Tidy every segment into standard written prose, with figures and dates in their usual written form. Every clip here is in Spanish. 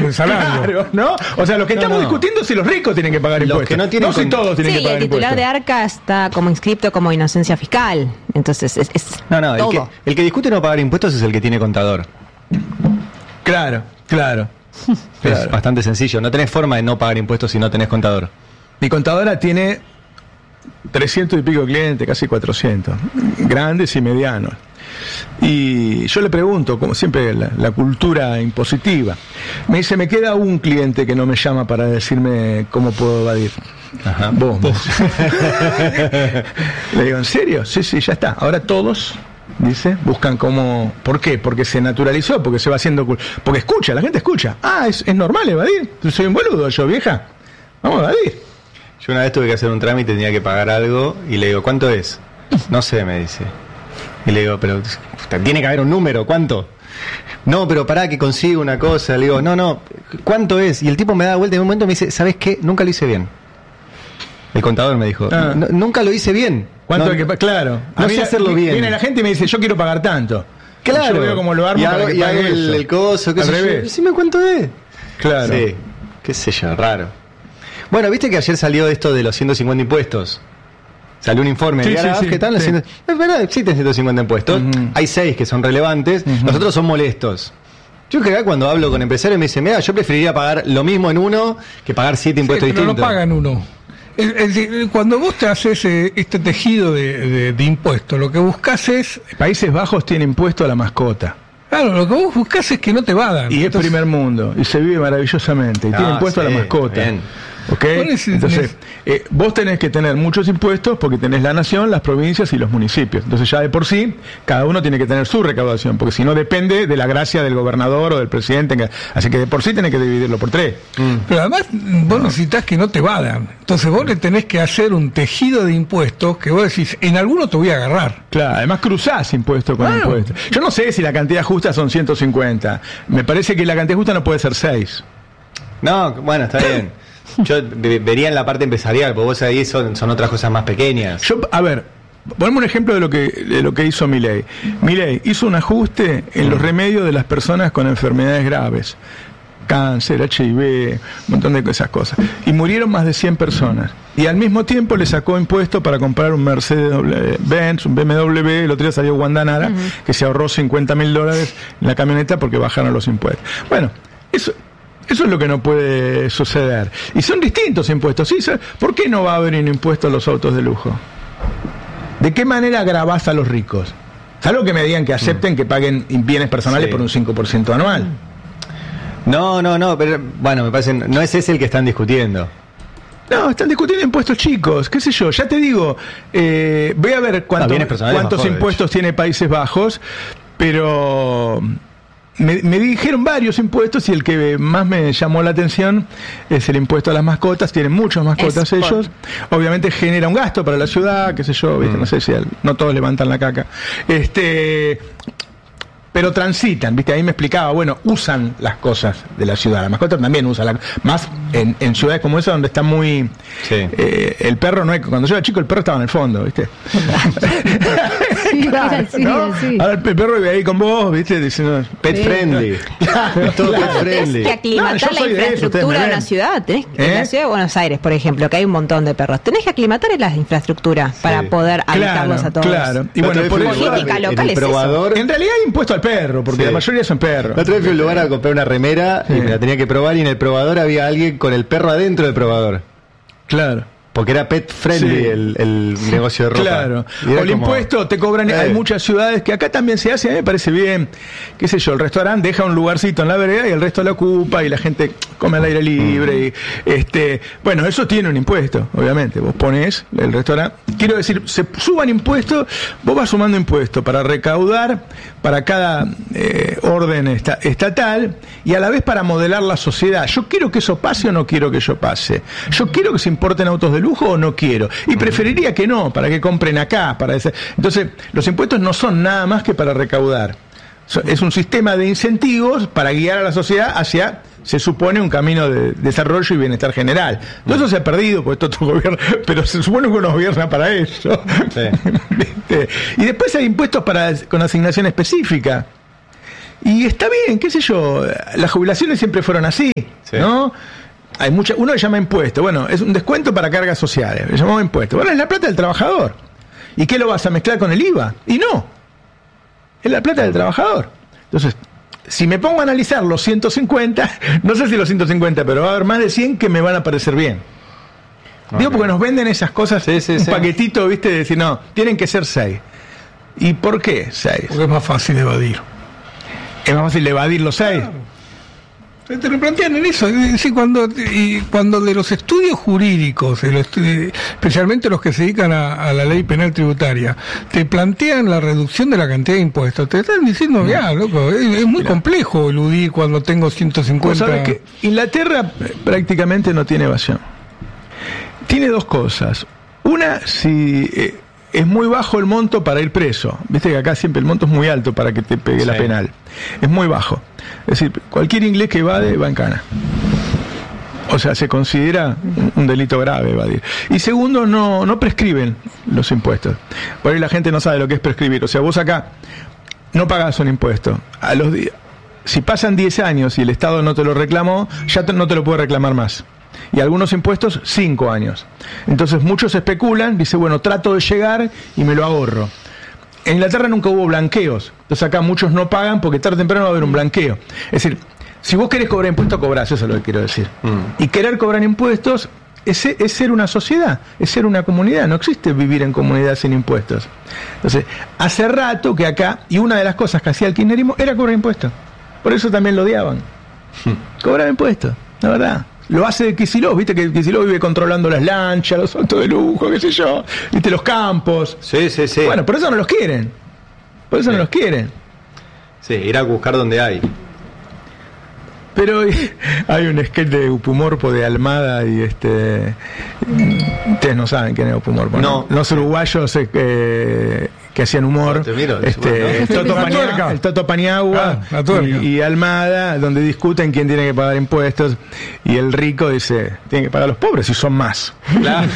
el salario. Claro, ¿no? O sea, lo que estamos discutiendo es si los ricos tienen que pagar impuestos. Que no tienen si todos tienen que pagar el titular impuestos. de Arca está como inscripto como inocencia fiscal. Entonces, es No, todo. el que discute no pagar impuestos es el que tiene contador. Claro. Es bastante sencillo. No tenés forma de no pagar impuestos si no tenés contador. Mi contadora tiene 300 y pico clientes, casi 400, grandes y medianos. Y yo le pregunto, como siempre, la cultura impositiva. Me dice, me queda un cliente que no me llama para decirme cómo puedo evadir. Ajá. Vos. Le digo, ¿en serio? Sí, ya está. Ahora todos, dice, buscan cómo... ¿Por qué? Porque se naturalizó, porque se va haciendo... Porque escucha, la gente escucha. Ah, es normal evadir. Soy un boludo yo, vieja. Vamos a evadir. Yo una vez tuve que hacer un trámite, tenía que pagar algo y le digo, ¿cuánto es? No sé, me dice. Y le digo, pero tiene que haber un número, ¿cuánto? No, pero pará que consigo una cosa. Le digo, no, ¿cuánto es? Y el tipo me da vuelta y en un momento me dice, ¿sabes qué? Nunca lo hice bien. El contador me dijo, nunca lo hice bien. ¿Cuánto no, hay que claro. No sé hacerlo bien. Viene la gente y me dice, yo quiero pagar tanto. Claro. Yo veo cómo lo armo y para que pague eso. el coso, qué Al sé yo. revés. Decime cuánto es. Claro. Sí, qué sé yo, raro. Bueno, viste que ayer salió esto de los 150 impuestos. Salió un informe. Sí, ¿Qué tal? sí. Es verdad, existen 150 impuestos. Hay 6 que son relevantes. Los otros son molestos. Yo creo que cuando hablo con empresarios me dicen, mira, yo preferiría pagar lo mismo en uno que pagar 7 impuestos pero distintos. no pagan uno. Cuando vos te haces este tejido de impuestos, lo que buscas es... Países Bajos tiene impuesto a la mascota. Claro, lo que vos buscas es que no te vadan. Y es primer mundo. Y se vive maravillosamente. Y tiene impuesto a la mascota. Bien. ¿Ok? Es, Entonces, vos tenés que tener muchos impuestos porque tenés la nación, las provincias y los municipios. Entonces ya de por sí, cada uno tiene que tener su recaudación, porque si no depende de la gracia del gobernador o del presidente. Así que de por sí tenés que dividirlo por 3. Pero además vos necesitas que no te vadan. Entonces vos le tenés que hacer un tejido de impuestos que vos decís, en alguno te voy a agarrar. Claro, además cruzás impuesto con impuesto. Yo no sé si la cantidad justa son 150. Me parece que la cantidad justa no puede ser 6. No, bueno, está bien. Yo vería en la parte empresarial, porque vos ahí son otras cosas más pequeñas. A ver, ponemos un ejemplo de lo que hizo Milei. Milei hizo un ajuste en los remedios de las personas con enfermedades graves. Cáncer, HIV, un montón de esas cosas. Y murieron más de 100 personas. Y al mismo tiempo le sacó impuesto para comprar un Mercedes-Benz, un BMW. El otro día salió Guandanara, que se ahorró $50.000 en la camioneta porque bajaron los impuestos. Bueno, eso es lo que no puede suceder. Y son distintos impuestos. ¿Sí? ¿Por qué no va a haber un impuesto a los autos de lujo? ¿De qué manera gravás a los ricos? Salvo que me digan que acepten que paguen bienes personales por un 5% anual. No, pero bueno, me parece, no es ese el que están discutiendo. No, están discutiendo impuestos chicos, qué sé yo, ya te digo, voy a ver cuántos impuestos tiene Países Bajos, pero me dijeron varios impuestos y el que más me llamó la atención es el impuesto a las mascotas. Tienen muchas mascotas ellos, obviamente genera un gasto para la ciudad, qué sé yo, ¿viste? No sé si no todos levantan la caca, pero transitan, ¿viste? Ahí me explicaba, bueno, usan las cosas de la ciudad. La mascota también usa, más en ciudades como esa donde está muy... Sí. El perro no es... Cuando yo era chico el perro estaba en el fondo, ¿viste? Sí, claro, ¿no? Sí. Ahora el perro vive ahí con vos, ¿viste? Diciendo, pet friendly. Todo pet friendly. Tenés que aclimatar la infraestructura de una ciudad. En la ciudad de Buenos Aires, por ejemplo, que hay un montón de perros. Tenés que aclimatar las infraestructuras para poder habitarlos a todos. Claro, y bueno, por política local es eso. En realidad hay impuesto al perro, porque la mayoría son perros. La otra vez fui a un lugar a comprar una remera y me la tenía que probar, y en el probador había alguien con el perro adentro del probador. Claro. Porque era pet friendly el negocio de ropa. Claro. O el impuesto te cobran. Hay muchas ciudades que acá también se hace. A mí me parece bien. Qué sé yo, el restaurante deja un lugarcito en la vereda y el resto lo ocupa y la gente come al aire libre. Y, bueno, eso tiene un impuesto, obviamente. Vos ponés el restaurante. Quiero decir, se suban impuestos, vos vas sumando impuestos para recaudar para cada orden estatal y a la vez para modelar la sociedad. Yo quiero que eso pase o no quiero que eso pase. Yo quiero que se importen autos de lujo o no quiero, y preferiría que no, para que compren acá, entonces los impuestos no son nada más que para recaudar, es un sistema de incentivos para guiar a la sociedad hacia, se supone, un camino de desarrollo y bienestar general. Todo eso se ha perdido por todo gobierno, pero se supone que uno gobierna para eso. Sí. Y después hay impuestos con asignación específica. Y está bien, qué sé yo, las jubilaciones siempre fueron así, ¿no? Hay uno le llama impuesto, bueno, es un descuento para cargas sociales, le llamamos impuesto. Bueno, es la plata del trabajador. ¿Y qué lo vas a mezclar con el IVA? Y no, es la plata del trabajador. Entonces, si me pongo a analizar los 150, no sé si los 150, pero va a haber más de 100 que me van a parecer bien. Digo, porque nos venden esas cosas, un paquetito, ¿viste? De decir, no, tienen que ser 6. ¿Y por qué 6? Porque es más fácil evadir. Es más fácil evadir los 6. Claro. Te replantean en eso, es decir, cuando de los estudios jurídicos, especialmente los que se dedican a la ley penal tributaria, te plantean la reducción de la cantidad de impuestos, te están diciendo, loco, es muy complejo eludir cuando tengo 150. ¿Sabes que Inglaterra prácticamente no tiene evasión? Tiene dos cosas. Una, si es muy bajo el monto para ir preso. Viste que acá siempre el monto es muy alto para que te pegue la penal. Es muy bajo. Es decir, cualquier inglés que evade va en cana. O sea, se considera un delito grave evadir. Y segundo, no prescriben los impuestos. Por ahí la gente no sabe lo que es prescribir. O sea, vos acá no pagás un impuesto. Si pasan 10 años y el Estado no te lo reclamó, ya no te lo puede reclamar más. Y algunos impuestos 5 años. Entonces muchos especulan, dice, bueno, trato de llegar y me lo ahorro. En Inglaterra nunca hubo blanqueos, entonces acá muchos no pagan porque tarde o temprano va a haber un blanqueo. Es decir, si vos querés cobrar impuestos, cobrás, eso es lo que quiero decir. Y querer cobrar impuestos es ser una sociedad, es ser una comunidad, no existe vivir en comunidad sin impuestos. Entonces, hace rato que acá, y una de las cosas que hacía el kirchnerismo era cobrar impuestos. Por eso también lo odiaban. Cobrar impuestos, la verdad. Lo hace Kicillof, viste que Kicillof vive controlando las lanchas, los autos de lujo, qué sé yo, viste los campos. Sí. Bueno, por eso no los quieren. Por eso no los quieren. Sí, ir a buscar donde hay. Pero hay un sketch de Upumorpo de Almada y ustedes no saben quién es Upumorpo, ¿no? Los uruguayos que hacían humor, el Toto Paniagua y Almada, donde discuten quién tiene que pagar impuestos, y el rico dice, tienen que pagar los pobres y son más. Claro.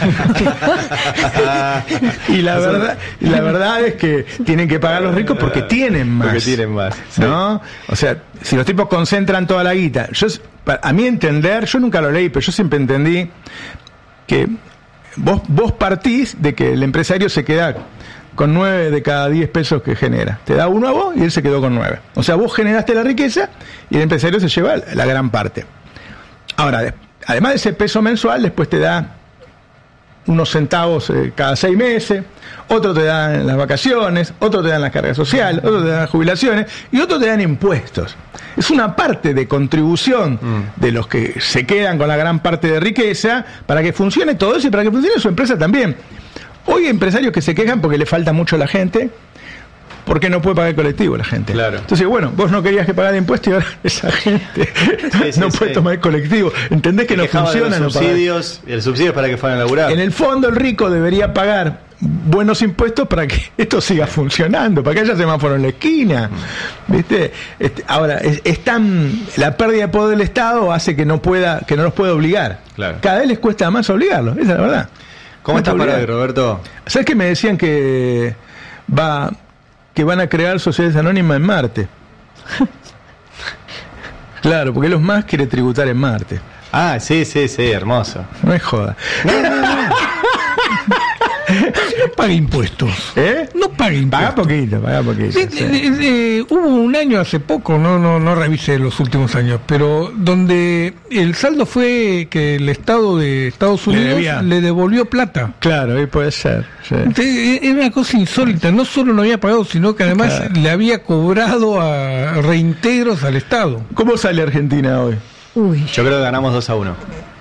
Y la verdad es que tienen que pagar los ricos porque tienen más. Porque tienen más. ¿No? O sea, si los tipos concentran toda la guita, a mi entender, yo nunca lo leí, pero yo siempre entendí que vos partís de que el empresario se queda con 9 de cada 10 pesos que genera. Te da uno a vos y él se quedó con 9. O sea, vos generaste la riqueza y el empresario se lleva la gran parte. Ahora, además de ese peso mensual, después te da unos centavos cada 6 meses, otro te dan las vacaciones, otro te dan las cargas sociales, otro te dan las jubilaciones y otro te dan impuestos. Es una parte de contribución de los que se quedan con la gran parte de riqueza para que funcione todo eso y para que funcione su empresa también. Hoy hay empresarios que se quejan porque le falta mucho a la gente, porque no puede pagar el colectivo la gente. Claro. Entonces, bueno, vos no querías que pagara impuestos y ahora esa gente no puede tomar el colectivo. ¿Entendés que no funciona? Los subsidios, el subsidio es para que fueran a laburar. En el fondo, el rico debería pagar buenos impuestos para que esto siga funcionando, para que haya semáforo en la esquina. ¿Viste? Ahora, la pérdida de poder del Estado hace que no los pueda obligar. Claro. Cada vez les cuesta más obligarlos, esa es la verdad. ¿Cómo estás para hoy, Roberto? ¿Sabes que me decían que van a crear sociedades anónimas en Marte? Claro, porque Elon Musk quiere tributar en Marte. Ah, sí, hermoso. No es joda. No paga impuestos. No paga impuestos. Paga poquito. Hubo un año hace poco, no revisé los últimos años, pero donde el saldo fue que el Estado de Estados Unidos le devolvió plata. Claro, puede ser. Sí. Era una cosa insólita. No solo no había pagado, sino que además le había cobrado a reintegros al Estado. ¿Cómo sale Argentina hoy? Yo creo que ganamos 2-1.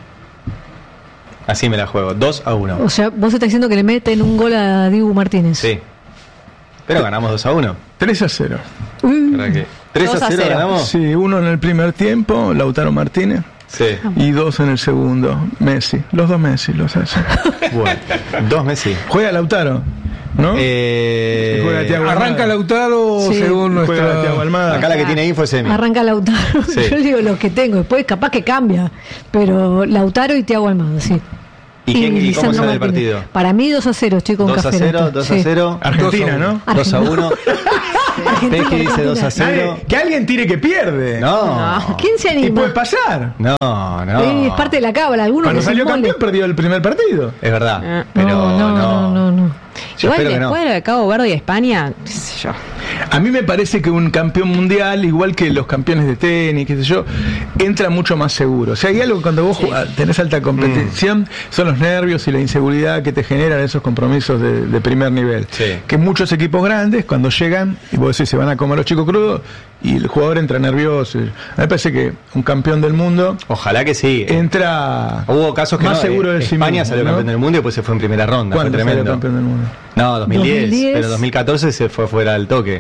Así me la juego, 2-1. O sea, vos estás diciendo que le meten un gol a Dibu Martínez. Sí. Pero ganamos 2-1. 3-0. ¿Verdad que? 3-0 ganamos. Sí, 1 en el primer tiempo, Lautaro Martínez. Sí. Y 2 en el segundo, Messi. Los 2 Messi los hace. Bueno, 2 Messi. Juega Lautaro, ¿no? Arranca Lautaro, sí, según nuestra Thiago Almada. Acá la que tiene info es Emi. Arranca Lautaro. Sí. Yo digo lo que tengo, después capaz que cambia. Pero Lautaro y Thiago Almada, sí. ¿Y cómo sale el partido? Para mí 2-0, estoy con Café. 2-0. Argentina, ¿no? 2-1. Pesky dice 2-0. Que alguien tire que pierde. No. ¿Quién se anima? Y puede pasar. No. Es parte de la cábala. Cuando salió campeón perdió el primer partido. Es verdad. Pero no. Igual después de Cabo Verde y España, qué sé yo. A mí me parece que un campeón mundial, igual que los campeones de tenis, qué sé yo, entra mucho más seguro. O sea, hay algo cuando vos tenés alta competición, son los nervios y la inseguridad que te generan esos compromisos de primer nivel. Sí. Que muchos equipos grandes, cuando llegan, y vos decís, se van a comer los chicos crudos, y el jugador entra nervioso. A mí me parece que un campeón del mundo... Ojalá que sí. Entra Hubo casos que más seguro de sí mismo. España salió campeón del mundo y después se fue en primera ronda. Fue ¿Cuándo tremendo. salió campeón del mundo? No, 2010, pero 2014 se fue fuera del toque.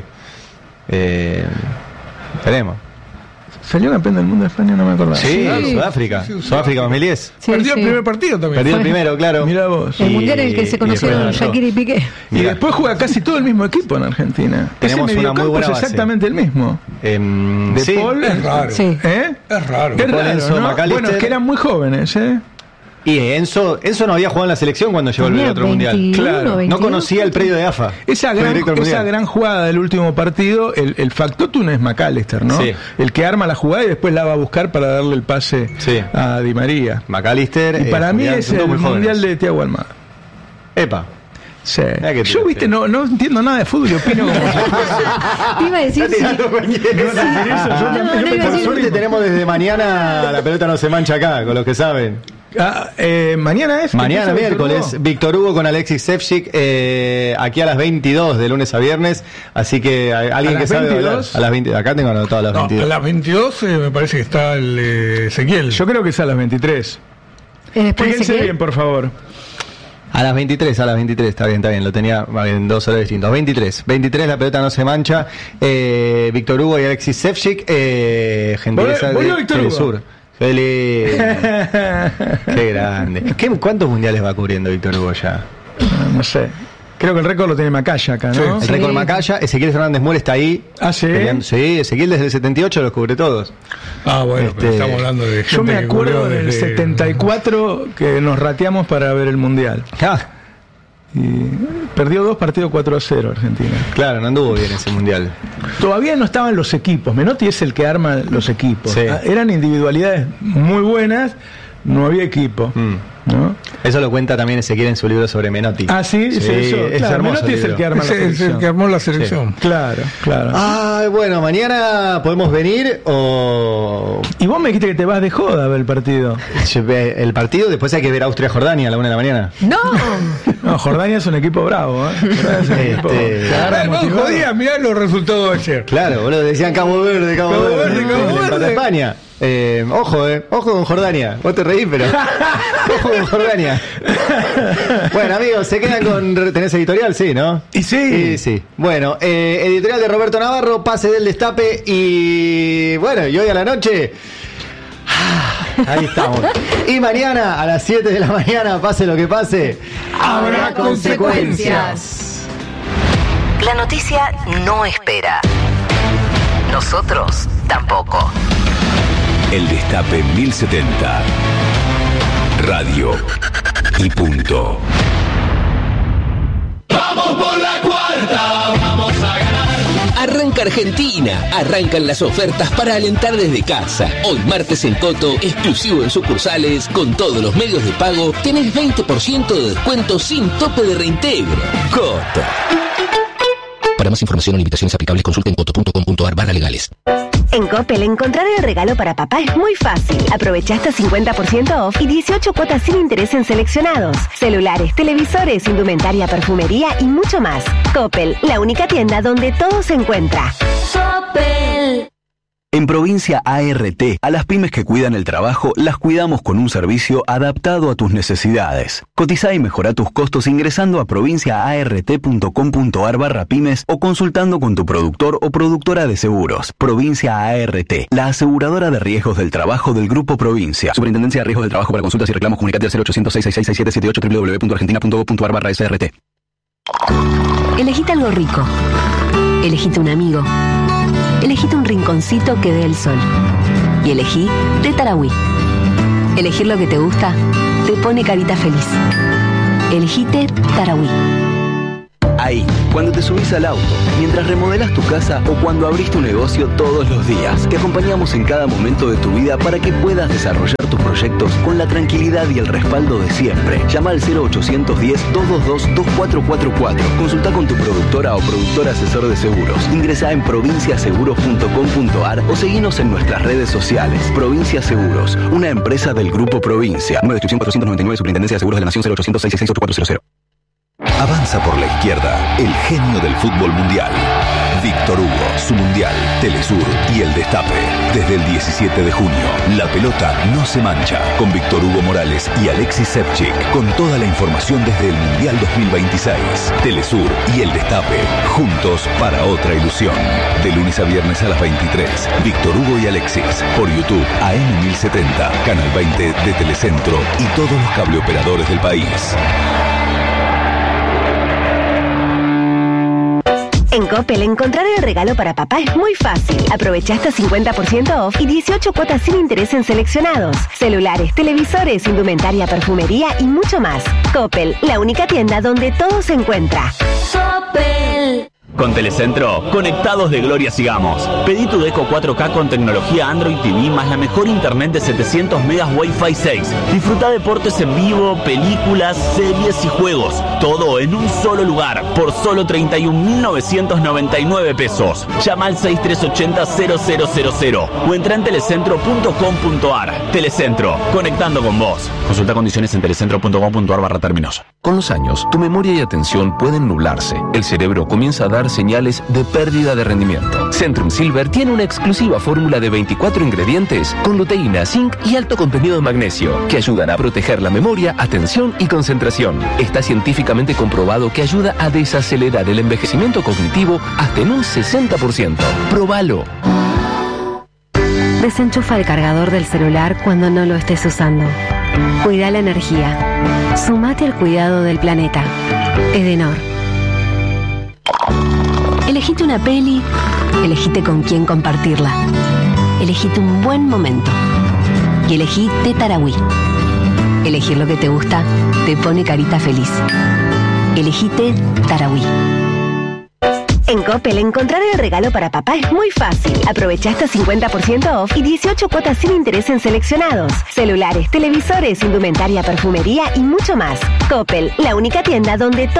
Esperemos. ¿Salió campeón del mundo de España? No me acuerdo. Sí, Sudáfrica. Sudáfrica 2010. Perdió el primer partido también. Perdió el primero, claro. Mirá vos. El mundial en el que se conocieron Shakira y Piqué. Y después juega casi todo el mismo equipo en Argentina. Tenemos Ese una muy buena es base. exactamente el mismo. De De Paul Es raro. Sí. Es raro. Es raro, Enzo, ¿no? McAllister. Bueno, es que eran muy jóvenes, Y Enzo no había jugado en la selección cuando llegó el otro mundial. Claro. No conocía el predio de AFA. Esa gran jugada del último partido, el factotum es McAllister, ¿no? Sí. El que arma la jugada y después la va a buscar para darle el pase a Di María. McAllister. Y para mí es el mundial de Thiago Almada. Epa. Sí. Que Yo, viste, no entiendo nada de fútbol y opino como Te iba a decir Por suerte tenemos desde mañana la pelota no se mancha acá, con los que saben. Mañana es. Mañana miércoles, Víctor Hugo con Alexis Sevcik, aquí a las 22 de lunes a viernes, así que alguien que sabe hablar, a las 20, acá tengo anotado a las 22. A las 22 me parece que está el Ezequiel. Yo creo que es a las 23. Fíjense bien, por favor. A las 23, está bien, lo tenía en 2 horas distintos. 23, la pelota no se mancha. Víctor Hugo y Alexis Sevcik, gentileza de Sur. Feliz. Qué grande. ¿Cuántos mundiales va cubriendo Víctor Hugo ya? No sé. Creo que el récord lo tiene Macaya acá, ¿no? El récord Macaya. Ezequiel Fernández Mora está ahí. Ah, sí. Sí, Ezequiel desde el 78 los cubre todos. Ah, bueno, pero estamos hablando de gente. Yo me acuerdo del 74 que nos rateamos para ver el mundial. Y perdió 2 partidos 4-0 Argentina. Claro, no anduvo bien ese mundial. Todavía no estaban los equipos. Menotti es el que arma los equipos. Sí. Eran individualidades muy buenas, no había equipo. ¿No? Eso lo cuenta también Ezequiel en su libro sobre Menotti. Ah, sí, eso. Es Claro, hermoso. Menotti es el que arma la selección. Es el que armó la selección. Sí. Claro. Ay, bueno, mañana podemos venir o... Y vos me dijiste que te vas de joda a ver el partido. El partido, después hay que ver Austria-Jordania a la 1 de la mañana. No, Jordania es un equipo bravo, Jordania es un equipo que agarra motivado. Jodía, mirá los resultados de ayer. Claro, boludo, decían Cabo Verde. Le empató a España. Ojo con Jordania. Vos te reís, pero ojo con Jordania. Bueno, amigos, se quedan con... ¿Tenés editorial? Sí, ¿no? Y sí. Bueno, editorial de Roberto Navarro, pase del destape y... Bueno, y hoy a la noche... Ahí estamos. Y mañana a las 7 de la mañana, pase lo que pase, habrá consecuencias. La noticia no espera. Nosotros tampoco. El Destape 1070. Radio y punto. ¡Vamos por la cuarta! ¡Vamos a ganar! Arranca Argentina, arrancan las ofertas para alentar desde casa. Hoy martes en Coto, exclusivo en sucursales, con todos los medios de pago, tenés 20% de descuento sin tope de reintegro. Coto. Para más información o limitaciones aplicables, consulten coto.com.ar/legales. En Coppel, encontrar el regalo para papá es muy fácil. Aprovecha hasta 50% off y 18 cuotas sin interés en seleccionados. Celulares, televisores, indumentaria, perfumería y mucho más. Coppel, la única tienda donde todo se encuentra. Coppel. En Provincia ART, a las pymes que cuidan el trabajo, las cuidamos con un servicio adaptado a tus necesidades. Cotiza y mejora tus costos ingresando a provinciaart.com.ar/pymes o consultando con tu productor o productora de seguros. Provincia ART, la aseguradora de riesgos del trabajo del Grupo Provincia. Superintendencia de Riesgos del Trabajo. Para consultas y reclamos, comunicate al 0800-666-6778 www.argentina.gov.ar/srt. Elegite algo rico. Elegite un amigo. Elegite un rinconcito que dé el sol. Y elegí de Tarahui. Elegir lo que te gusta te pone carita feliz. Elegite Tarahui. Ahí, cuando te subís al auto, mientras remodelás tu casa o cuando abrís tu negocio todos los días. Te acompañamos en cada momento de tu vida para que puedas desarrollar tus proyectos con la tranquilidad y el respaldo de siempre. Llama al 0810-222-2444. Consulta con tu productora o productor asesor de seguros. Ingresa en provinciaseguros.com.ar o seguinos en nuestras redes sociales. Provincia Seguros, una empresa del Grupo Provincia. Número de inscripción 499, Superintendencia de Seguros de la Nación, 0800-666-8400. Avanza por la izquierda, el genio del fútbol mundial. Víctor Hugo, su mundial, Telesur y el Destape. Desde el 17 de junio, la pelota no se mancha. Con Víctor Hugo Morales y Alexis Sevchik. Con toda la información desde el Mundial 2026. Telesur y el Destape. Juntos para otra ilusión. De lunes a viernes a las 23. Víctor Hugo y Alexis. Por YouTube, AM1070, Canal 20 de Telecentro y todos los cableoperadores del país. En Coppel, encontrar el regalo para papá es muy fácil. Aprovecha hasta 50% off y 18 cuotas sin interés en seleccionados. Celulares, televisores, indumentaria, perfumería y mucho más. Coppel, la única tienda donde todo se encuentra. Coppel. Con Telecentro, conectados de gloria sigamos. Pedí tu Deco 4K con tecnología Android TV más la mejor internet de 700 megas Wi-Fi 6. Disfruta deportes en vivo, películas, series y juegos. Todo en un solo lugar, por solo 31.999 pesos. Llama al 6380-0000 o entra en telecentro.com.ar. Telecentro, conectando con vos. Consulta condiciones en telecentro.com.ar/términos. Con los años, tu memoria y atención pueden nublarse. El cerebro comienza a dar señales de pérdida de rendimiento. Centrum Silver tiene una exclusiva fórmula de 24 ingredientes con luteína, zinc y alto contenido de magnesio que ayudan a proteger la memoria, atención y concentración. Está científicamente comprobado que ayuda a desacelerar el envejecimiento cognitivo hasta en un 60%. Probalo. Desenchufa el cargador del celular cuando no lo estés usando. Cuida la energía. Sumate al cuidado del planeta. Edenor. Elegite una peli, elegite con quién compartirla. Elegite un buen momento. Y elegí Tetarawi. Elegir lo que te gusta te pone carita feliz. Elegite Tarawi. En Coppel, encontrar el regalo para papá es muy fácil. Aprovecha hasta 50% off y 18 cuotas sin interés en seleccionados. Celulares, televisores, indumentaria, perfumería y mucho más. Coppel, la única tienda donde todo